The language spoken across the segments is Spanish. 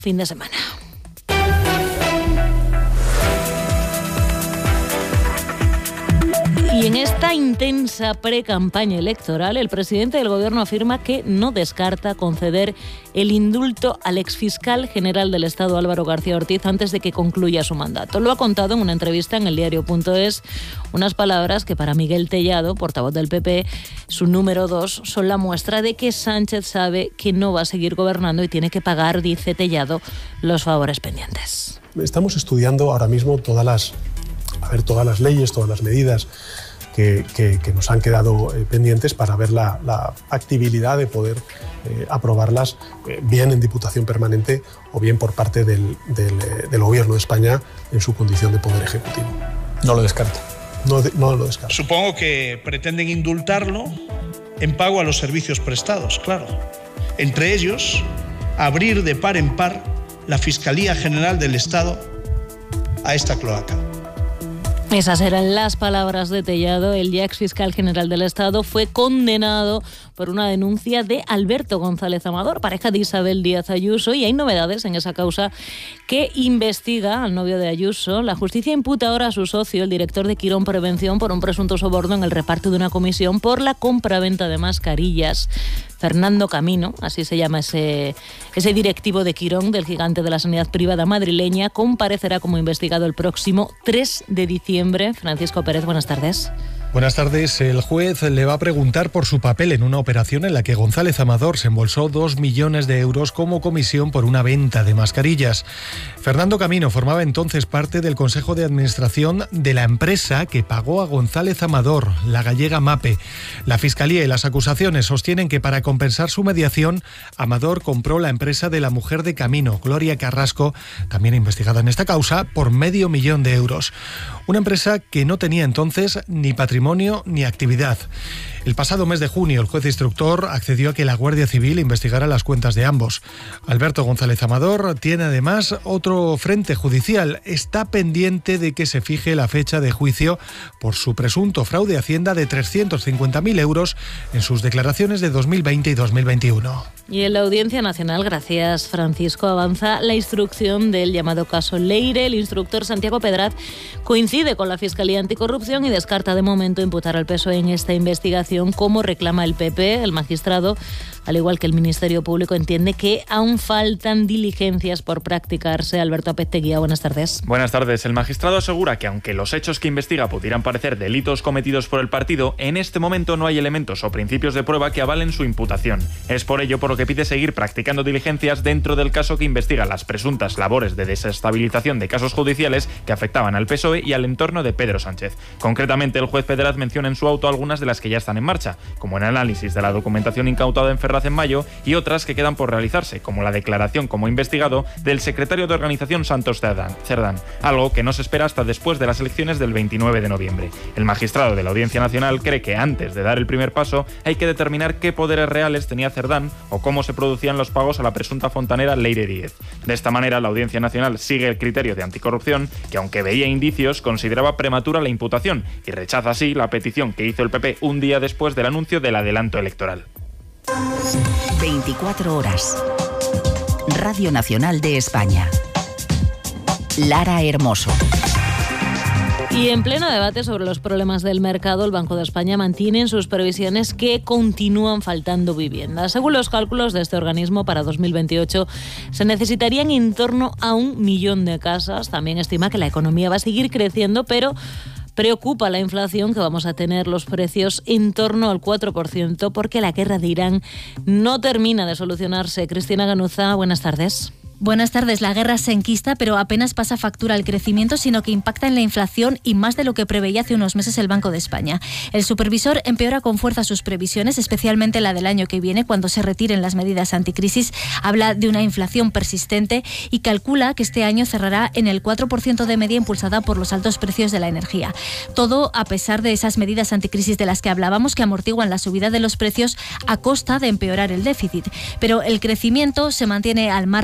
fin de semana. Y en esta intensa pre-campaña electoral, el presidente del Gobierno afirma que no descarta conceder el indulto al exfiscal general del Estado, Álvaro García Ortiz, antes de que concluya su mandato. Lo ha contado en una entrevista en eldiario.es, unas palabras que para Miguel Tellado, portavoz del PP, su número 2, son la muestra de que Sánchez sabe que no va a seguir gobernando y tiene que pagar, dice Tellado, los favores pendientes. Estamos estudiando ahora mismo todas las leyes, todas las medidas que nos han quedado pendientes para ver la factibilidad de poder aprobarlas bien en Diputación Permanente o bien por parte del Gobierno de España en su condición de Poder Ejecutivo. No lo descarta. No lo descarta. Supongo que pretenden indultarlo en pago a los servicios prestados, claro. Entre ellos, abrir de par en par la Fiscalía General del Estado a esta cloaca. Esas eran las palabras de Tellado. El ya exfiscal general del Estado fue condenado por una denuncia de Alberto González Amador, pareja de Isabel Díaz Ayuso, y hay novedades en esa causa que investiga al novio de Ayuso. La justicia imputa ahora a su socio, el director de Quirón Prevención, por un presunto soborno en el reparto de una comisión por la compraventa de mascarillas. Fernando Camino, así se llama ese directivo de Quirón, del gigante de la sanidad privada madrileña, comparecerá como investigado el próximo 3 de diciembre. Francisco Pérez, buenas tardes. Buenas tardes. El juez le va a preguntar por su papel en una operación en la que González Amador se embolsó 2 millones de euros como comisión por una venta de mascarillas. Fernando Camino formaba entonces parte del Consejo de Administración de la empresa que pagó a González Amador, la gallega MAPE. La Fiscalía y las acusaciones sostienen que para compensar su mediación, Amador compró la empresa de la mujer de Camino, Gloria Carrasco, también investigada en esta causa, por $500,000 de euros. Una empresa que no tenía entonces ni patrimonio ni actividad. El pasado mes de junio, el juez instructor accedió a que la Guardia Civil investigara las cuentas de ambos. Alberto González Amador tiene además otro frente judicial. Está pendiente de que se fije la fecha de juicio por su presunto fraude a Hacienda de 350.000 euros en sus declaraciones de 2020 y 2021. Y en la Audiencia Nacional, gracias Francisco, avanza la instrucción del llamado caso Leire. El instructor Santiago Pedraz coincide con la Fiscalía Anticorrupción y descarta de momento imputar al PSOE en esta investigación, como reclama el PP. El magistrado, al igual que el Ministerio Público, entiende que aún faltan diligencias por practicarse. Alberto Apezteguía, buenas tardes. Buenas tardes. El magistrado asegura que aunque los hechos que investiga pudieran parecer delitos cometidos por el partido, en este momento no hay elementos o principios de prueba que avalen su imputación. Es por ello por lo que pide seguir practicando diligencias dentro del caso que investiga las presuntas labores de desestabilización de casos judiciales que afectaban al PSOE y al entorno de Pedro Sánchez. Concretamente, el juez Pedraz menciona en su auto algunas de las que ya están en marcha, como el análisis de la documentación incautada en Ferraz en mayo y otras que quedan por realizarse, como la declaración como investigado del secretario de organización Santos Cerdán, algo que no se espera hasta después de las elecciones del 29 de noviembre. El magistrado de la Audiencia Nacional cree que antes de dar el primer paso hay que determinar qué poderes reales tenía Cerdán o cómo se producían los pagos a la presunta fontanera Leire Díez. De esta manera, la Audiencia Nacional sigue el criterio de anticorrupción, que aunque veía indicios, consideraba prematura la imputación y rechaza así la petición que hizo el PP un día después del anuncio del adelanto electoral. 24 horas. Radio Nacional de España. Lara Hermoso. Y en pleno debate sobre los problemas del mercado, el Banco de España mantiene en sus previsiones que continúan faltando viviendas. Según los cálculos de este organismo, para 2028 se necesitarían en torno a 1 millón de casas. También estima que la economía va a seguir creciendo, pero preocupa la inflación, que vamos a tener los precios en torno al 4%, porque la guerra de Irán no termina de solucionarse. Cristina Ganuza, buenas tardes. Buenas tardes. La guerra se enquista, pero apenas pasa factura al crecimiento, sino que impacta en la inflación y más de lo que preveía hace unos meses el Banco de España. El supervisor empeora con fuerza sus previsiones, especialmente la del año que viene, cuando se retiren las medidas anticrisis. Habla de una inflación persistente y calcula que este año cerrará en el 4% de media, impulsada por los altos precios de la energía. Todo a pesar de esas medidas anticrisis de las que hablábamos, que amortiguan la subida de los precios a costa de empeorar el déficit. Pero el crecimiento se mantiene al margen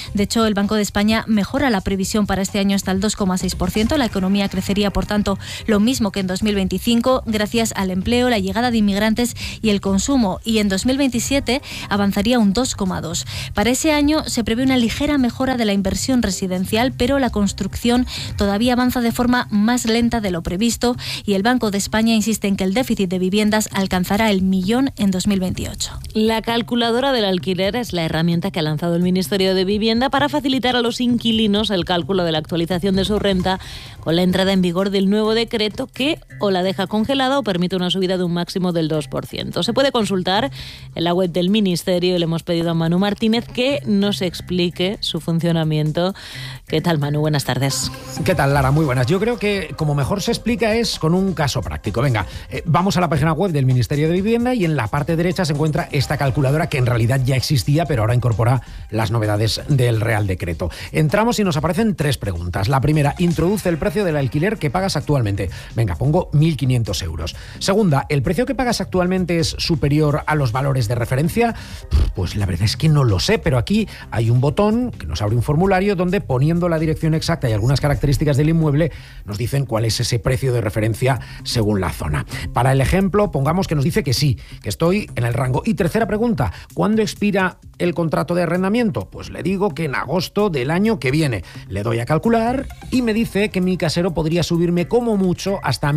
De hecho, el Banco de España mejora la previsión para este año hasta el 2,6%. La economía crecería, por tanto, lo mismo que en 2025, gracias al empleo, la llegada de inmigrantes y el consumo. Y en 2027 avanzaría un 2,2%. Para ese año se prevé una ligera mejora de la inversión residencial, pero la construcción todavía avanza de forma más lenta de lo previsto y el Banco de España insiste en que el déficit de viviendas alcanzará el 1.000.000 en 2028. La calculadora del alquiler es la herramienta que ha lanzado el Ministerio de Vivienda para facilitar a los inquilinos el cálculo de la actualización de su renta con la entrada en vigor del nuevo decreto que o la deja congelada o permite una subida de un máximo del 2%. Se puede consultar en la web del Ministerio y le hemos pedido a Manu Martínez que nos explique su funcionamiento. ¿Qué tal, Manu? Buenas tardes. ¿Qué tal, Lara? Muy buenas. Yo creo que como mejor se explica es con un caso práctico. Venga, vamos a la página web del Ministerio de Vivienda y en la parte derecha se encuentra esta calculadora que en realidad ya existía, pero ahora incorpora las novedades del Real Decreto. Entramos y nos aparecen 3 preguntas. La primera, introduce el precio del alquiler que pagas actualmente. Venga, pongo 1.500 euros. Segunda, ¿el precio que pagas actualmente es superior a los valores de referencia? Pues la verdad es que no lo sé, pero aquí hay un botón que nos abre un formulario donde poniendo la dirección exacta y algunas características del inmueble nos dicen cuál es ese precio de referencia según la zona. Para el ejemplo, pongamos que nos dice que sí, que estoy en el rango. Y tercera pregunta, ¿cuándo expira el contrato de arrendamiento? Pues le digo que en agosto del año que viene. Le doy a calcular y me dice que mi casero podría subirme como mucho hasta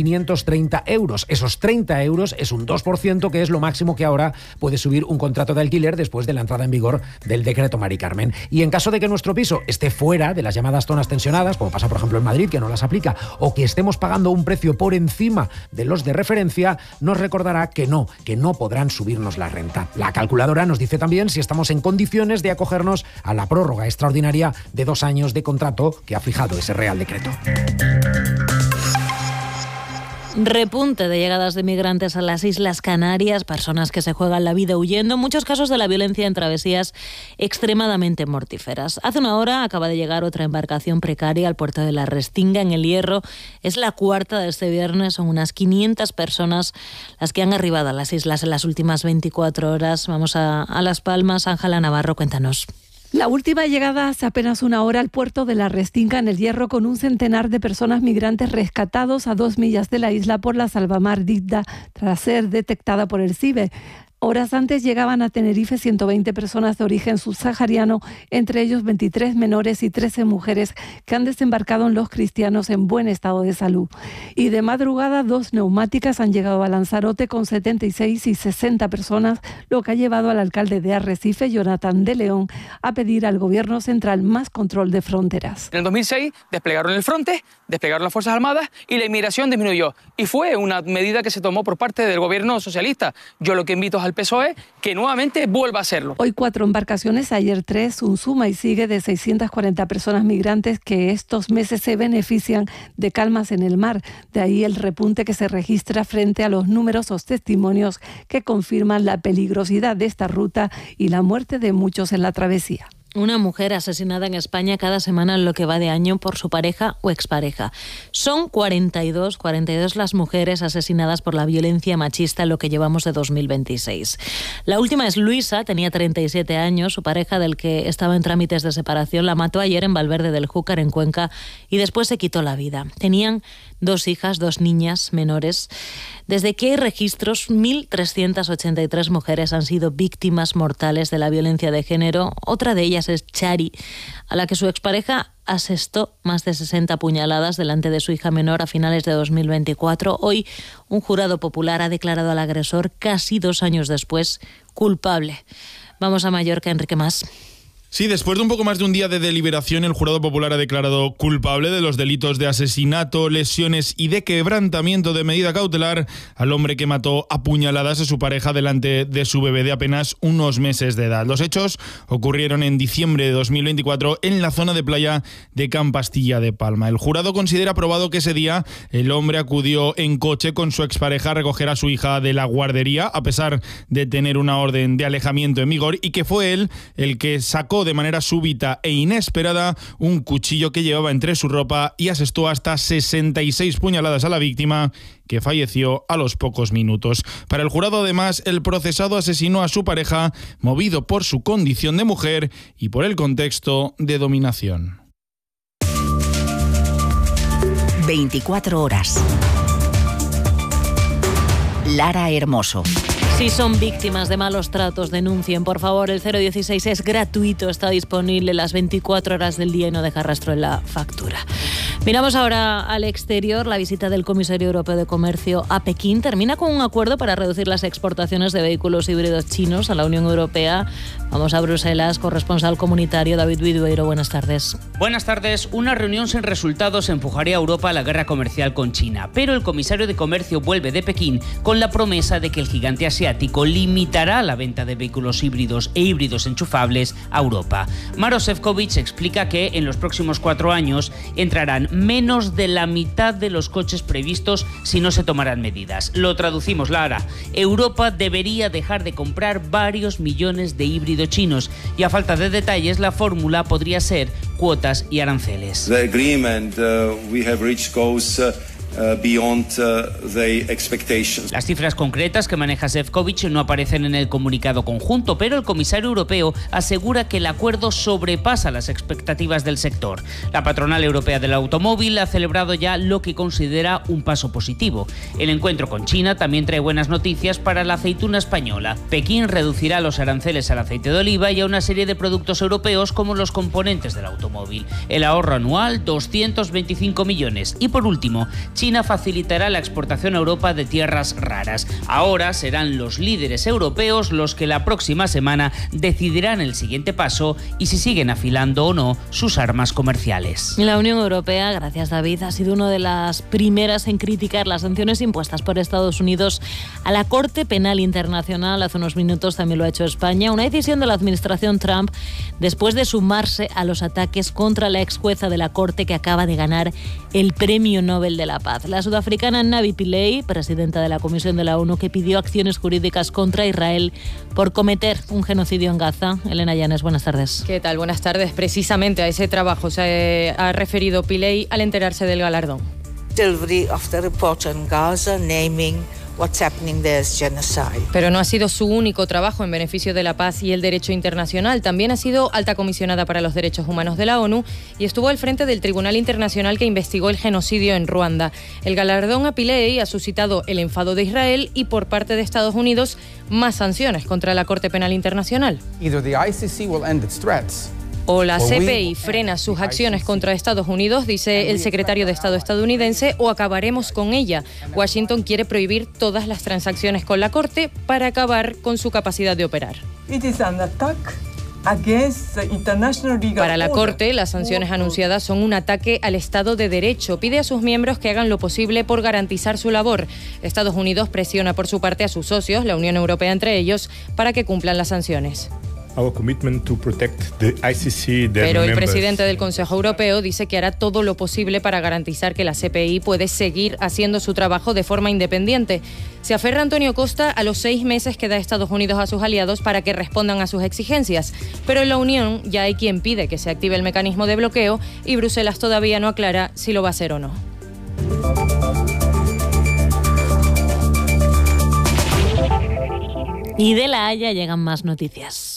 1.530 euros. Esos 30 euros es un 2%, que es lo máximo que ahora puede subir un contrato de alquiler después de la entrada en vigor del decreto Mari Carmen. Y en caso de que nuestro piso esté fuera de las llamadas zonas tensionadas, como pasa por ejemplo en Madrid, que no las aplica, o que estemos pagando un precio por encima de los de referencia, nos recordará que no podrán subirnos la renta. La calculadora nos dice también si estamos en condiciones de acogernos a la prórroga extraordinaria de 2 años de contrato que ha fijado ese Real Decreto. Repunte de llegadas de migrantes a las Islas Canarias, personas que se juegan la vida huyendo, muchos casos de la violencia en travesías extremadamente mortíferas. Hace una hora acaba de llegar otra embarcación precaria al puerto de La Restinga, en El Hierro. Es la 4ª de este viernes, son unas 500 personas las que han arribado a las islas en las últimas 24 horas. Vamos a Las Palmas. Ángela Navarro, cuéntanos. La última llegada hace apenas una hora al puerto de La Restinga, en El Hierro, con un centenar de personas migrantes rescatados a 2 millas de la isla por la Salvamar Digda tras ser detectada por el CIBE. Horas antes llegaban a Tenerife 120 personas de origen subsahariano, entre ellos 23 menores y 13 mujeres que han desembarcado en Los Cristianos en buen estado de salud. Y de madrugada 2 neumáticas han llegado a Lanzarote con 76 y 60 personas, lo que ha llevado al alcalde de Arrecife, Jonathan de León, a pedir al gobierno central más control de fronteras. En el 2006 desplegaron el Frontex, desplegaron las Fuerzas Armadas y la inmigración disminuyó. Y fue una medida que se tomó por parte del gobierno socialista. Yo lo que invito es al PSOE que nuevamente vuelva a hacerlo. Hoy 4 embarcaciones, ayer 3, un suma y sigue de 640 personas migrantes que estos meses se benefician de calmas en el mar. De ahí el repunte que se registra frente a los numerosos testimonios que confirman la peligrosidad de esta ruta y la muerte de muchos en la travesía. Una mujer asesinada en España cada semana en lo que va de año por su pareja o expareja. Son 42 las mujeres asesinadas por la violencia machista en lo que llevamos de 2026. La última es Luisa, tenía 37 años. Su pareja, del que estaba en trámites de separación, la mató ayer en Valverde del Júcar, en Cuenca, y después se quitó la vida. Tenían 2 hijas, 2 niñas menores. Desde que hay registros, 1.383 mujeres han sido víctimas mortales de la violencia de género. Otra de ellas es Chari, a la que su expareja asestó más de 60 puñaladas delante de su hija menor a finales de 2024. Hoy, un jurado popular ha declarado al agresor, casi 2 años después, culpable. Vamos a Mallorca, Enrique Mas. Sí, después de un poco más de un día de deliberación, el jurado popular ha declarado culpable de los delitos de asesinato, lesiones y de quebrantamiento de medida cautelar al hombre que mató a puñaladas a su pareja delante de su bebé de apenas unos meses de edad. Los hechos ocurrieron en diciembre de 2024 en la zona de playa de Campastilla de Palma. El jurado considera probado que ese día el hombre acudió en coche con su expareja a recoger a su hija de la guardería, a pesar de tener una orden de alejamiento en vigor, y que fue él el que sacó sacó de manera súbita e inesperada un cuchillo que llevaba entre su ropa y asestó hasta 66 puñaladas a la víctima, que falleció a los pocos minutos. Para el jurado, además, el procesado asesinó a su pareja movido por su condición de mujer y por el contexto de dominación. 24 horas. Lara Hermoso. Si son víctimas de malos tratos, denuncien, por favor. El 016 es gratuito, está disponible las 24 horas del día y no deja rastro en la factura. Miramos ahora al exterior. La visita del comisario europeo de Comercio a Pekín termina con un acuerdo para reducir las exportaciones de vehículos híbridos chinos a la Unión Europea. Vamos a Bruselas, corresponsal comunitario David Vidueiro. Buenas tardes. Buenas tardes. Una reunión sin resultados empujaría a Europa a la guerra comercial con China, pero el comisario de Comercio vuelve de Pekín con la promesa de que el gigante asiático limitará la venta de vehículos híbridos e híbridos enchufables a Europa. Maroš Šefčovič explica que en los próximos 4 años entrarán menos de la mitad de los coches previstos si no se tomarán medidas. Lo traducimos, Lara. Europa debería dejar de comprar varios millones de híbridos chinos y, a falta de detalles, la fórmula podría ser cuotas y aranceles. The agreement we have reached goes beyond the expectations. Las cifras concretas que maneja Šefčovič no aparecen en el comunicado conjunto, pero el comisario europeo asegura que el acuerdo sobrepasa las expectativas del sector. La patronal europea del automóvil ha celebrado ya lo que considera un paso positivo. El encuentro con China también trae buenas noticias para la aceituna española. Pekín reducirá los aranceles al aceite de oliva y a una serie de productos europeos como los componentes del automóvil. El ahorro anual, 225 millones. Y por último, China facilitará la exportación a Europa de tierras raras. Ahora serán los líderes europeos los que la próxima semana decidirán el siguiente paso y si siguen afilando o no sus armas comerciales. La Unión Europea, gracias David, ha sido una de las primeras en criticar las sanciones impuestas por Estados Unidos a la Corte Penal Internacional. Hace unos minutos también lo ha hecho España, una decisión de la administración Trump después de sumarse a los ataques contra la ex jueza de la Corte que acaba de ganar el Premio Nobel de la Paz. La sudafricana Navi Pillay, presidenta de la Comisión de la ONU, que pidió acciones jurídicas contra Israel por cometer un genocidio en Gaza. Elena Llanes, buenas tardes. ¿Qué tal? Buenas tardes. Precisamente a ese trabajo se ha referido Pillay al enterarse del galardón. Delivery of the report on Gaza, naming what's happening there is genocide. Pero no ha sido su único trabajo en beneficio de la paz y el derecho internacional. También ha sido alta comisionada para los derechos humanos de la ONU y estuvo al frente del Tribunal Internacional que investigó el genocidio en Ruanda. El galardón a Pillay ha suscitado el enfado de Israel y, por parte de Estados Unidos, más sanciones contra la Corte Penal Internacional. Either the ICC will end its threats, o la CPI frena sus acciones contra Estados Unidos, dice el secretario de Estado estadounidense, o acabaremos con ella. Washington quiere prohibir todas las transacciones con la Corte para acabar con su capacidad de operar. Para la Corte, las sanciones anunciadas son un ataque al Estado de Derecho. Pide a sus miembros que hagan lo posible por garantizar su labor. Estados Unidos presiona por su parte a sus socios, la Unión Europea entre ellos, para que cumplan las sanciones. Pero el presidente del Consejo Europeo dice que hará todo lo posible para garantizar que la CPI puede seguir haciendo su trabajo de forma independiente. Se aferra Antonio Costa a los 6 meses que da Estados Unidos a sus aliados para que respondan a sus exigencias. Pero en la Unión ya hay quien pide que se active el mecanismo de bloqueo y Bruselas todavía no aclara si lo va a hacer o no. Y de La Haya llegan más noticias.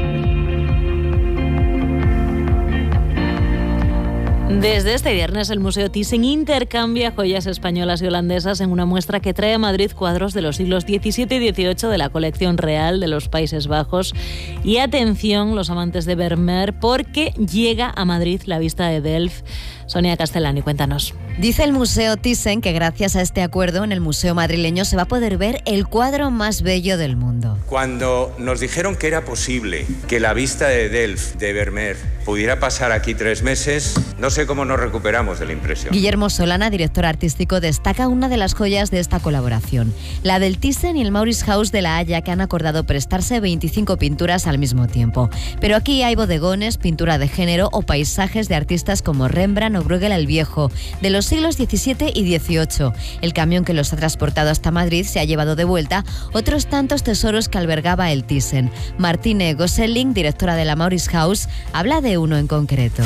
Desde este viernes el Museo Thyssen intercambia joyas españolas y holandesas en una muestra que trae a Madrid cuadros de los siglos XVII y XVIII de la colección real de los Países Bajos. Y atención, los amantes de Vermeer, porque llega a Madrid la vista de Delft. Sonia Castellani, cuéntanos. Dice el Museo Thyssen que gracias a este acuerdo en el Museo madrileño se va a poder ver el cuadro más bello del mundo. Cuando nos dijeron que era posible que la vista de Delft de Vermeer pudiera pasar aquí 3 meses, no sé cómo nos recuperamos de la impresión. Guillermo Solana, director artístico, destaca una de las joyas de esta colaboración, la del Thyssen y el Mauritshuis de La Haya, que han acordado prestarse 25 pinturas al mismo tiempo. Pero aquí hay bodegones, pintura de género o paisajes de artistas como Rembrandt romano Bruegel el Viejo, de los siglos XVII y XVIII. El camión que los ha transportado hasta Madrid se ha llevado de vuelta otros tantos tesoros que albergaba el Thyssen. Martine Gosselin, directora de la Maurice House, habla de uno en concreto.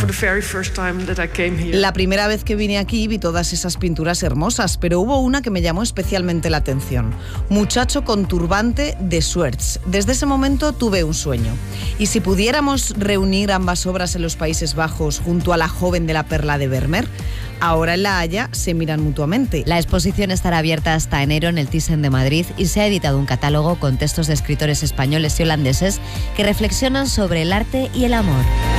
La primera vez que vine aquí vi todas esas pinturas hermosas, pero hubo una que me llamó especialmente la atención. Muchacho con turbante de Swerts. Desde ese momento tuve un sueño. Y si pudiéramos reunir ambas obras en los Países Bajos junto a la joven de la perla de Vermeer, ahora en La Haya se miran mutuamente. La exposición estará abierta hasta enero en el Thyssen de Madrid y se ha editado un catálogo con textos de escritores españoles y holandeses que reflexionan sobre el arte y el amor.